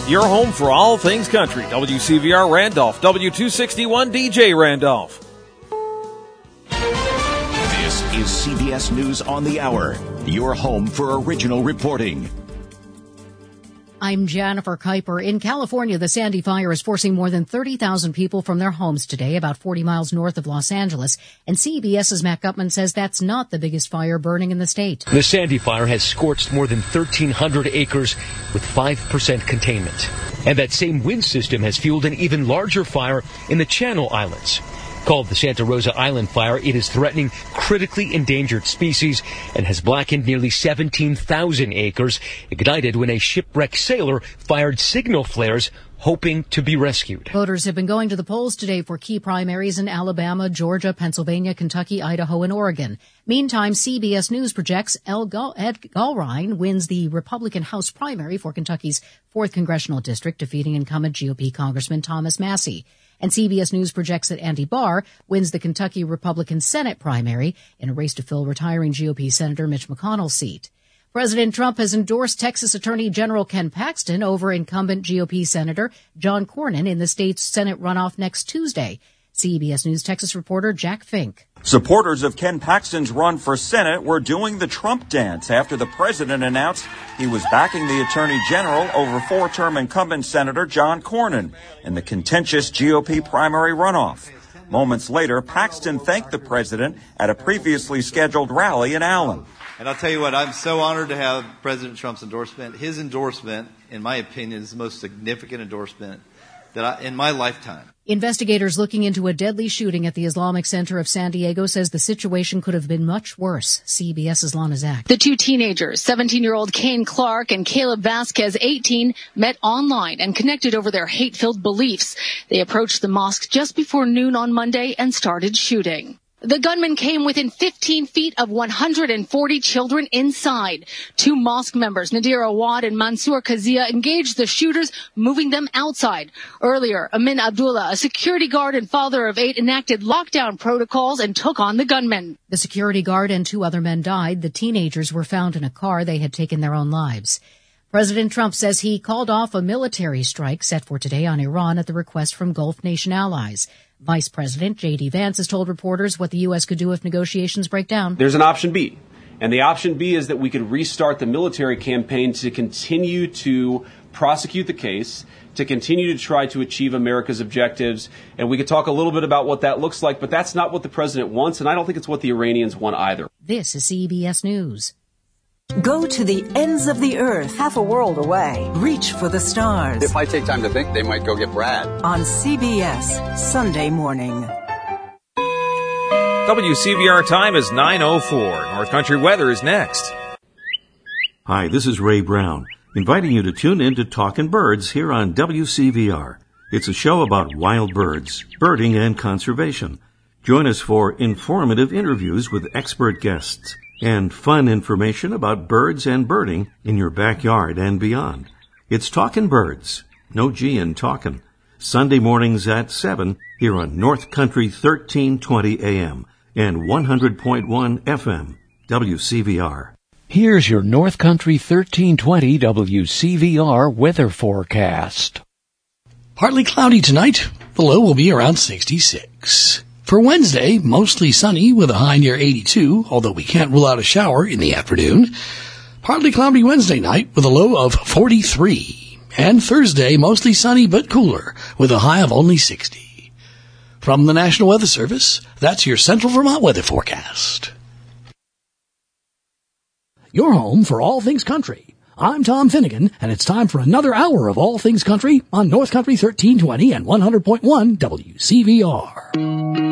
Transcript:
your home for all things country. WCVR Randolph, W261 DJ Randolph. This is CBS News on the Hour, your home for original reporting. I'm Jennifer Kuiper. In California, the Sandy Fire is forcing more than 30,000 people from their homes today, about 40 miles north of Los Angeles. And CBS's Matt Gutman says that's not the biggest fire burning in the state. The Sandy Fire has scorched more than 1,300 acres with 5% containment. And that same wind system has fueled an even larger fire in the Channel Islands. Called the Santa Rosa Island Fire, it is threatening critically endangered species and has blackened nearly 17,000 acres, ignited when a shipwrecked sailor fired signal flares hoping to be rescued. Voters have been going to the polls today for key primaries in Alabama, Georgia, Pennsylvania, Kentucky, Idaho, and Oregon. Meantime, CBS News projects Ed Gulrine wins the Republican House primary for Kentucky's 4th Congressional District, defeating incumbent GOP Congressman Thomas Massie. And CBS News projects that Andy Barr wins the Kentucky Republican Senate primary in a race to fill retiring GOP Senator Mitch McConnell's seat. President Trump has endorsed Texas Attorney General Ken Paxton over incumbent GOP Senator John Cornyn in the state's Senate runoff next Tuesday. CBS News Texas reporter Jack Fink. Supporters of Ken Paxton's run for Senate were doing the Trump dance after the president announced he was backing the Attorney General over 4-term incumbent Senator John Cornyn in the contentious GOP primary runoff. Moments later, Paxton thanked the president at a previously scheduled rally in Allen. And I'll tell you what, I'm so honored to have President Trump's endorsement. His endorsement, in my opinion, is the most significant endorsement in my lifetime. Investigators looking into a deadly shooting at the Islamic Center of San Diego says the situation could have been much worse. CBS's Lana Zach. The two teenagers, 17-year-old Kane Clark and Caleb Vasquez, 18, met online and connected over their hate-filled beliefs. They approached the mosque just before noon on Monday and started shooting. The gunman came within 15 feet of 140 children inside. Two mosque members, Nadir Awad and Mansour Kazia, engaged the shooters, moving them outside. Earlier, Amin Abdullah, a security guard and father of 8, enacted lockdown protocols and took on the gunman. The security guard and 2 other men died. The teenagers were found in a car. They had taken their own lives. President Trump says he called off a military strike set for today on Iran at the request from Gulf nation allies. Vice President J.D. Vance has told reporters what the U.S. could do if negotiations break down. There's an option B. And the option B is that we could restart the military campaign to continue to prosecute the case, to continue to try to achieve America's objectives. And we could talk a little bit about what that looks like, but that's not what the president wants, and I don't think it's what the Iranians want either. This is CBS News. Go to the ends of the earth, half a world away. Reach for the stars. If I take time to think, they might go get Brad. On CBS, Sunday morning. WCVR time is 9:04. North Country weather is next. Hi, this is Ray Brown, inviting you to tune in to Talkin' Birds here on WCVR. It's a show about wild birds, birding, and conservation. Join us for informative interviews with expert guests and fun information about birds and birding in your backyard and beyond. It's Talkin' Birds, no G in talkin'. Sunday mornings at 7 here on North Country 1320 AM and 100.1 FM, WCVR. Here's your North Country 1320 WCVR weather forecast. Partly cloudy tonight. The low will be around 66. For Wednesday, mostly sunny with a high near 82, although we can't rule out a shower in the afternoon. Partly cloudy Wednesday night with a low of 43. And Thursday, mostly sunny but cooler with a high of only 60. From the National Weather Service, that's your Central Vermont weather forecast. Your home for all things country. I'm Tom Finnegan, and it's time for another hour of all things country on North Country 1320 and 100.1 WCVR.